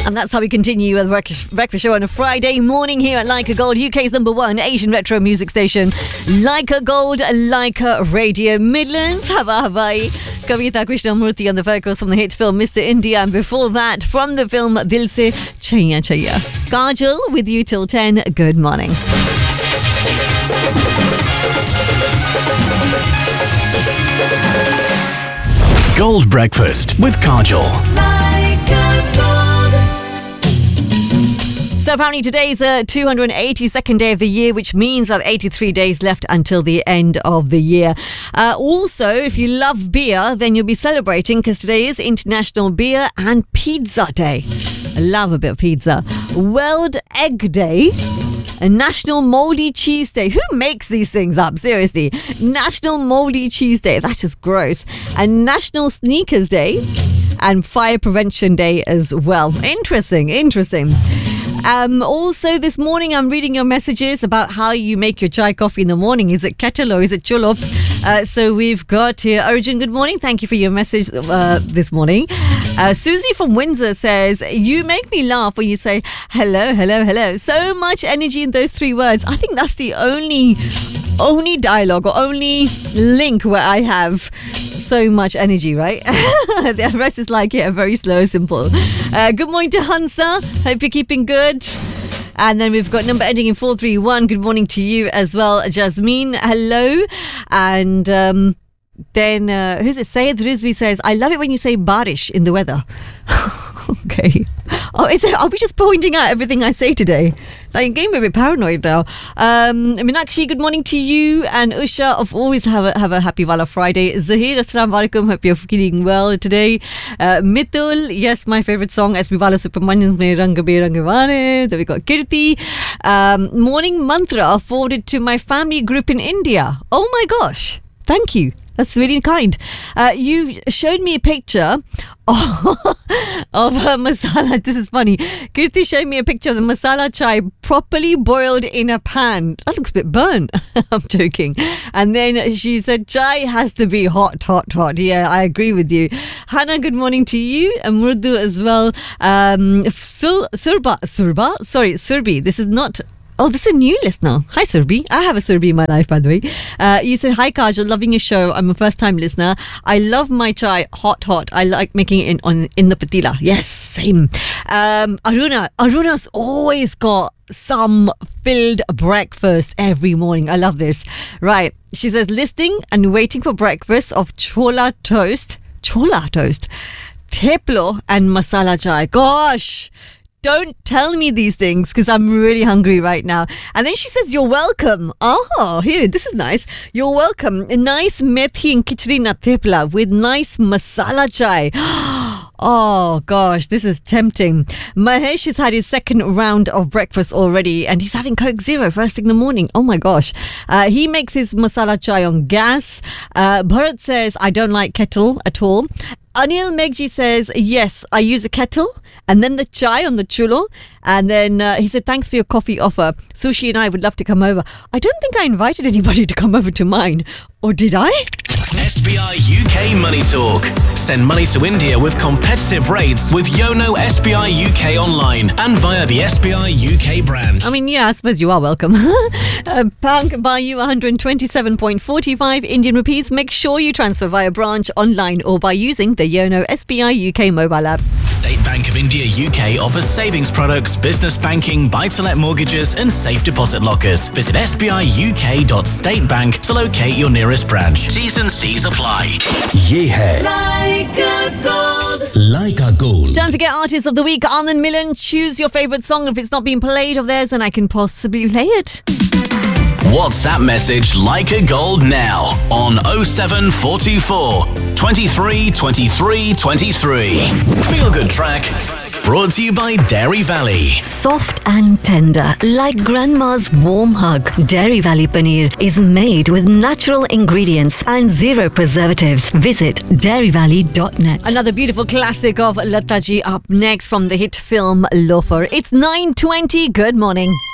And that's how we continue with the breakfast show on a Friday morning here at Leica Gold, UK's #1 Asian retro music station. Leica Gold, Leica Radio Midlands, Hawaii. Kavita Krishnamurthy on the vocals from the hit film Mr. India. And before that, from the film Dil Se Chaiya Chaiya. Kajal with you till 10. Good morning. Gold Breakfast with Kajal. So apparently today is the 282nd day of the year, which means that 83 days left until the end of the year. Also, if you love beer, then you'll be celebrating because today is International Beer and Pizza Day. I love a bit of pizza. World Egg Day. A National Moldy Cheese Day. Who makes these things up? Seriously. National Moldy Cheese Day. That's just gross. And National Sneakers Day. And Fire Prevention Day as well. Interesting. Also this morning I'm reading your messages about how you make your chai coffee in the morning. Is it kettle or is it chulo? So we've got here Arjun, good morning. Thank you for your message this morning. Susie from Windsor says, you make me laugh when you say hello, hello, hello. So much energy in those 3 words. I think that's the only dialogue or only link where I have so much energy, right? The rest is like, yeah, very slow, simple. Good morning to Hansa. Hope you're keeping good. And then we've got number ending in 431. Good morning to you as well, Jasmine. Hello. And then, who's it? Sayed Rizvi says, I love it when you say barish in the weather. Okay. Oh, are we just pointing out everything I say today? I'm getting a bit paranoid now. Meenakshi, good morning to you. And Usha, of always have a happy Wala Friday. Zahir, assalamu alaikum. Hope you're feeling well today. Mithul, yes, my favorite song, SB Wala Subramanian Mein Rang Be Rang Wale. Then we got Kirti. Morning mantra forwarded to my family group in India. Oh my gosh. Thank you. That's really kind. You showed me a picture of a masala. This is funny. Kirti showed me a picture of the masala chai properly boiled in a pan. That looks a bit burnt. I'm joking. And then she said, chai has to be hot. Yeah, I agree with you. Hannah, good morning to you. And Murdu as well. Surbi. This is not... Oh, this is a new listener. Hi, Surbi. I have a Surbi in my life, by the way. You said, hi, Kajal. Loving your show. I'm a first-time listener. I love my chai hot. I like making it in the patila. Yes, same. Aruna's always got some filled breakfast every morning. I love this. Right. She says, listening and waiting for breakfast of chola toast, theplo and masala chai. Gosh. Don't tell me these things because I'm really hungry right now. And then she says, you're welcome. Oh, here, this is nice. You're welcome. A nice methi and khichdi na thepla with nice masala chai. Oh, gosh, this is tempting. Mahesh has had his second round of breakfast already and he's having Coke Zero first thing in the morning. Oh, my gosh. He makes his masala chai on gas. Bharat says, I don't like kettle at all. Anil Megji says, yes, I use a kettle and then the chai on the chulo. And then he said, thanks for your coffee offer. Sushi and I would love to come over. I don't think I invited anybody to come over to mine. Or did I? SBI UK Money Talk. Send money to India with competitive rates with Yono SBI UK online and via the SBI UK brand. I mean, yeah, I suppose you are welcome. Bank can buy you 127.45 Indian rupees. Make sure you transfer via branch, online or by using the Yono SBI UK mobile app. State Bank of India UK offers savings products, business banking, buy-to-let mortgages and safe deposit lockers. Visit sbiuk.statebank to locate your nearest branch. T's and C's apply. Ye hai Leica Gold. Leica Gold. Don't forget Artist of the Week, Anand Milan. Choose your favourite song. If it's not been played of theirs, then I can possibly play it. WhatsApp message Leica Gold now on 07424 23 23 23. Feel good track. Brought to you by Dairy Valley. Soft and tender, like grandma's warm hug. Dairy Valley Paneer is made with natural ingredients and 0 preservatives. Visit dairyvalley.net. Another beautiful classic of Lata Ji up next from the hit film Loafer. It's 9:20. Good morning.